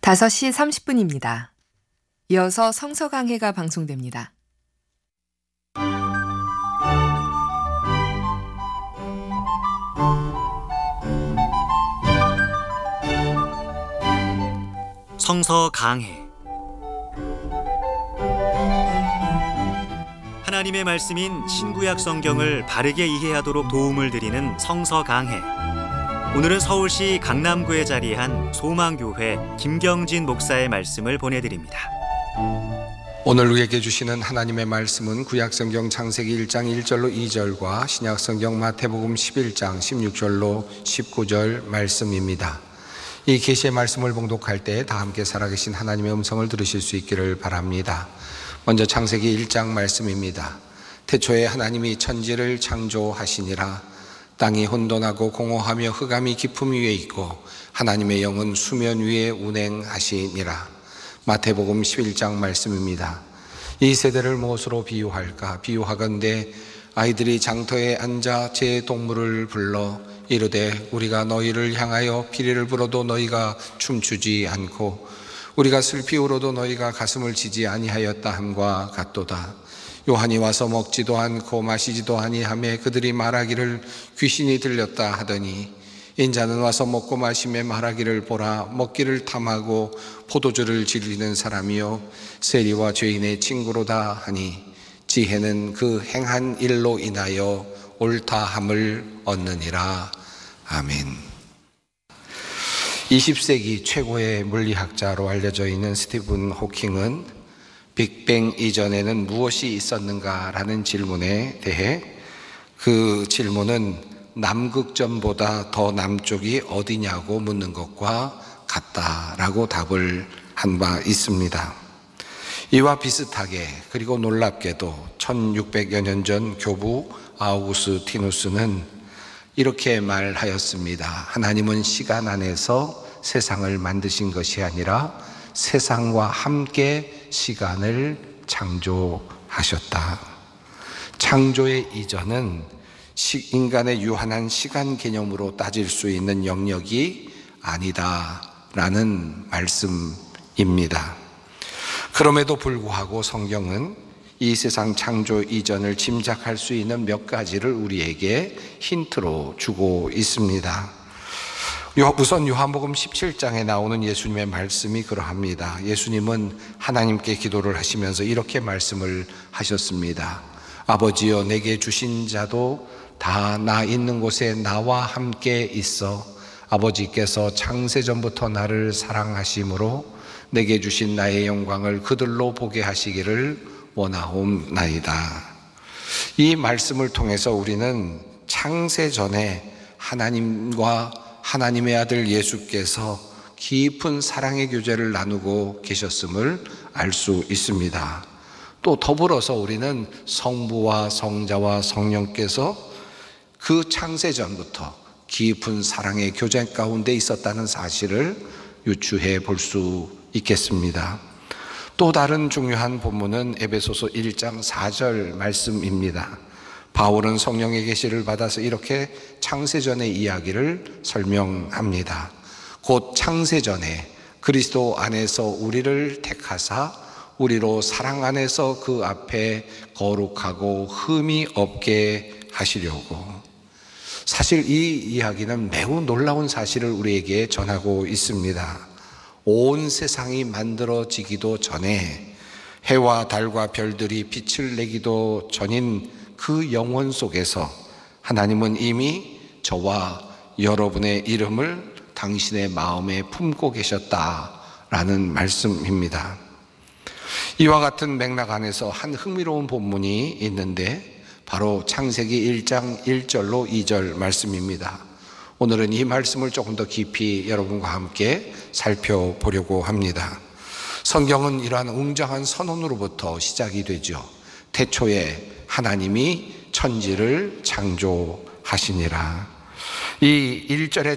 5시 30분입니다. 이어서 성서 강해가 방송됩니다. 성서 강해. 하나님의 말씀인 신구약 성경을 바르게 이해하도록 도움을 드리는 성서 강해. 오늘은 서울시 강남구에 자리한 소망교회 김경진 목사의 말씀을 보내드립니다. 오늘 우리에게 주시는 하나님의 말씀은 구약성경 창세기 1장 1절로 2절과 신약성경 마태복음 11장 16절로 19절 말씀입니다. 이 계시의 말씀을 봉독할 때 다 함께 살아계신 하나님의 음성을 들으실 수 있기를 바랍니다. 먼저 창세기 1장 말씀입니다. 태초에 하나님이 천지를 창조하시니라. 땅이 혼돈하고 공허하며 흑암이 깊음 위에 있고 하나님의 영은 수면 위에 운행하시니라. 마태복음 11장 말씀입니다. 이 세대를 무엇으로 비유할까? 비유하건대 아이들이 장터에 앉아 제 동물을 불러 이르되 우리가 너희를 향하여 피리를 불어도 너희가 춤추지 않고 우리가 슬피 울어도 너희가 가슴을 치지 아니하였다 함과 같도다. 요한이 와서 먹지도 않고 마시지도 아니하며 그들이 말하기를 귀신이 들렸다 하더니 인자는 와서 먹고 마시며 말하기를 보라 먹기를 탐하고 포도주를 즐기는 사람이요 세리와 죄인의 친구로다 하니 지혜는 그 행한 일로 인하여 옳다함을 얻느니라. 아멘. 20세기 최고의 물리학자로 알려져 있는 스티븐 호킹은 빅뱅 이전에는 무엇이 있었는가라는 질문에 대해 그 질문은 남극점보다 더 남쪽이 어디냐고 묻는 것과 같다라고 답을 한 바 있습니다. 이와 비슷하게 그리고 놀랍게도 1600여 년 전 교부 아우구스티누스는 이렇게 말하였습니다. 하나님은 시간 안에서 세상을 만드신 것이 아니라 세상과 함께 시간을 창조하셨다. 창조의 이전은 인간의 유한한 시간 개념으로 따질 수 있는 영역이 아니다라는 말씀입니다. 그럼에도 불구하고 성경은 이 세상 창조 이전을 짐작할 수 있는 몇 가지를 우리에게 힌트로 주고 있습니다. 우선 요한복음 17장에 나오는 예수님의 말씀이 그러합니다. 예수님은 하나님께 기도를 하시면서 이렇게 말씀을 하셨습니다. 아버지여 내게 주신 자도 다 나 있는 곳에 나와 함께 있어 아버지께서 창세전부터 나를 사랑하심으로 내게 주신 나의 영광을 그들로 보게 하시기를 원하옵나이다. 이 말씀을 통해서 우리는 창세전에 하나님과 하나님의 아들 예수께서 깊은 사랑의 교제를 나누고 계셨음을 알 수 있습니다. 또 더불어서 우리는 성부와 성자와 성령께서 그 창세전부터 깊은 사랑의 교제 가운데 있었다는 사실을 유추해 볼 수 있겠습니다. 또 다른 중요한 본문은 에베소서 1장 4절 말씀입니다. 바울은 성령의 계시를 받아서 이렇게 창세전의 이야기를 설명합니다. 곧 창세전에 그리스도 안에서 우리를 택하사 우리로 사랑 안에서 그 앞에 거룩하고 흠이 없게 하시려고. 사실 이 이야기는 매우 놀라운 사실을 우리에게 전하고 있습니다. 온 세상이 만들어지기도 전에 해와 달과 별들이 빛을 내기도 전인 그 영원 속에서 하나님은 이미 저와 여러분의 이름을 당신의 마음에 품고 계셨다라는 말씀입니다. 이와 같은 맥락 안에서 한 흥미로운 본문이 있는데 바로 창세기 1장 1절로 2절 말씀입니다. 오늘은 이 말씀을 조금 더 깊이 여러분과 함께 살펴보려고 합니다. 성경은 이러한 웅장한 선언으로부터 시작이 되죠. 태초에 하나님이 천지를 창조하시니라. 이 1절의